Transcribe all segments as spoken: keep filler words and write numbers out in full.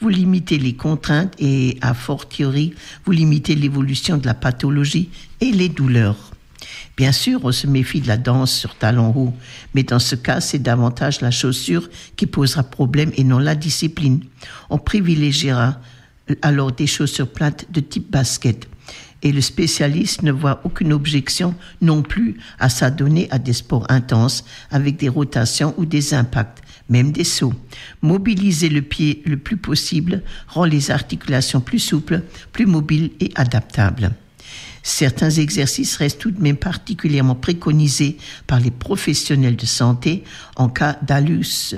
vous limitez les contraintes et, a fortiori, vous limitez l'évolution de la pathologie et les douleurs. Bien sûr, on se méfie de la danse sur talons hauts, mais dans ce cas, c'est davantage la chaussure qui posera problème et non la discipline. On privilégiera alors des chaussures plates de type basket. Et le spécialiste ne voit aucune objection non plus à s'adonner à des sports intenses avec des rotations ou des impacts, même des sauts. Mobiliser le pied le plus possible rend les articulations plus souples, plus mobiles et adaptables. Certains exercices restent tout de même particulièrement préconisés par les professionnels de santé en cas d'hallux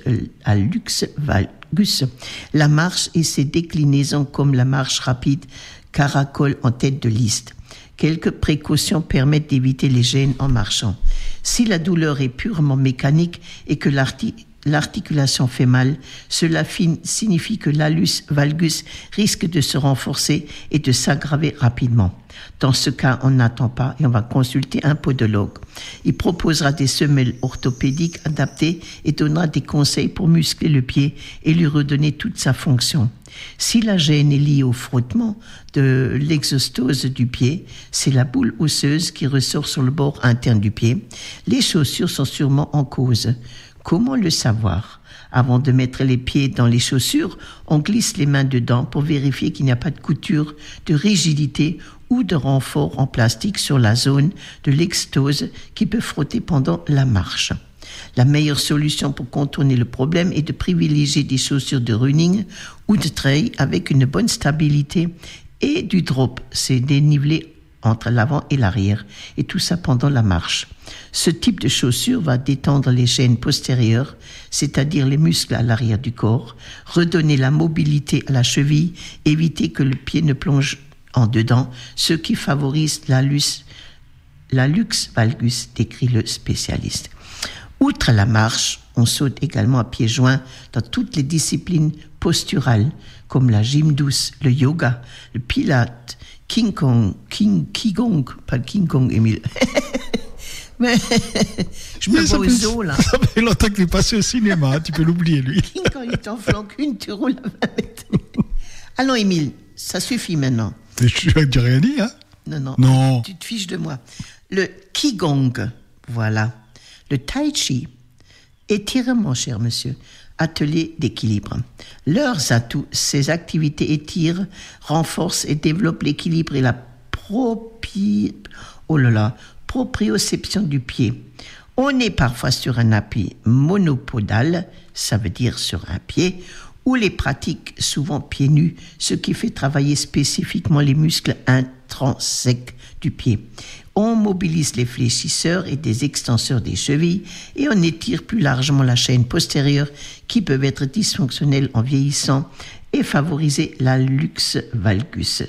valgus. La marche et ses déclinaisons comme la marche rapide caracole en tête de liste. Quelques précautions permettent d'éviter les gênes en marchant. Si la douleur est purement mécanique et que l'arti- l'articulation fait mal, cela fin- signifie que l'hallux valgus risque de se renforcer et de s'aggraver rapidement. Dans ce cas, on n'attend pas et on va consulter un podologue. Il proposera des semelles orthopédiques adaptées et donnera des conseils pour muscler le pied et lui redonner toute sa fonction. Si la gêne est liée au frottement de l'exostose du pied, c'est la boule osseuse qui ressort sur le bord interne du pied. Les chaussures sont sûrement en cause. Comment le savoir ? Avant de mettre les pieds dans les chaussures, on glisse les mains dedans pour vérifier qu'il n'y a pas de couture, de rigidité ou de renfort en plastique sur la zone de l'extose qui peut frotter pendant la marche. La meilleure solution pour contourner le problème est de privilégier des chaussures de running ou de trail avec une bonne stabilité et du drop, c'est dénivelé entre l'avant et l'arrière, et tout ça pendant la marche. Ce type de chaussure va détendre les chaînes postérieures, c'est-à-dire les muscles à l'arrière du corps, redonner la mobilité à la cheville, éviter que le pied ne plonge en dedans, ce qui favorise l'hallux, l'hallux valgus, décrit le spécialiste. Outre la marche, on saute également à pieds joints dans toutes les disciplines posturales, comme la gym douce, le yoga, le pilate, King Kong, King, Qigong, pas King Kong, Émile. Mais je me vois au zoo, là. Ça fait longtemps qu'il est passé au cinéma, tu peux l'oublier, lui. King Kong, il t'en flanque une, tu roules à vingt mètres. Allons, Émile, ça suffit maintenant. Mais je n'ai rien dit, hein. Non, non, non. Tu te fiches de moi. Le Qigong, voilà. Le Tai Chi, étirement, cher monsieur, atelier d'équilibre. Leurs atouts, ces activités étirent, renforcent et développent l'équilibre et la propi... oh là là, proprioception du pied. On est parfois sur un appui monopodal, ça veut dire sur un pied, ou les pratiques souvent pieds nus, ce qui fait travailler spécifiquement les muscles intrinsèques du pied. On mobilise les fléchisseurs et des extenseurs des chevilles et on étire plus largement la chaîne postérieure qui peut être dysfonctionnelle en vieillissant et favoriser l'hallux valgus.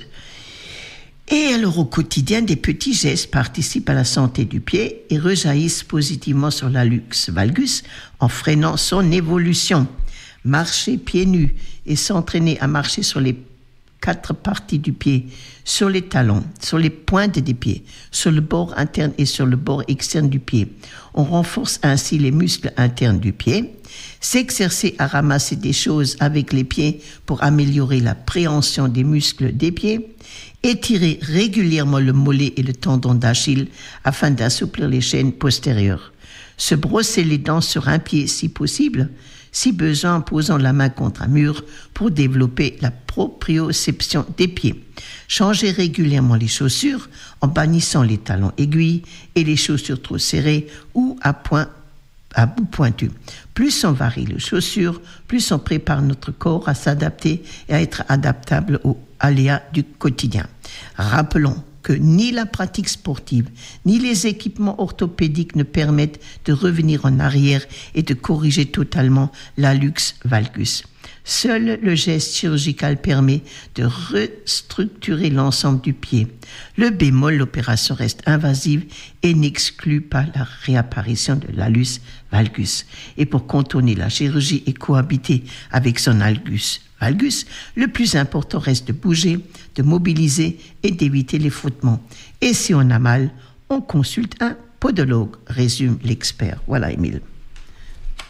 Et alors au quotidien, des petits gestes participent à la santé du pied et rejaillissent positivement sur l'hallux valgus en freinant son évolution. Marcher pieds nus et s'entraîner à marcher sur les quatre parties du pied, sur les talons, sur les pointes des pieds, sur le bord interne et sur le bord externe du pied. On renforce ainsi les muscles internes du pied. S'exercer à ramasser des choses avec les pieds pour améliorer la préhension des muscles des pieds. Étirer régulièrement le mollet et le tendon d'Achille afin d'assouplir les chaînes postérieures. Se brosser les dents sur un pied si possible, si besoin en posant la main contre un mur pour développer la proprioception des pieds. Changer régulièrement les chaussures en bannissant les talons aiguilles et les chaussures trop serrées ou à, point, à bout pointu. Plus on varie les chaussures, plus on prépare notre corps à s'adapter et à être adaptable aux aléas du quotidien. Rappelons que ni la pratique sportive, ni les équipements orthopédiques ne permettent de revenir en arrière et de corriger totalement l'hallux valgus. Seul le geste chirurgical permet de restructurer l'ensemble du pied. Le bémol, l'opération reste invasive et n'exclut pas la réapparition de l'hallux valgus. Et pour contourner la chirurgie et cohabiter avec son hallux valgus, le plus important reste de bouger, de mobiliser et d'éviter les frottements. Et si on a mal, on consulte un podologue, résume l'expert. Voilà, Émile.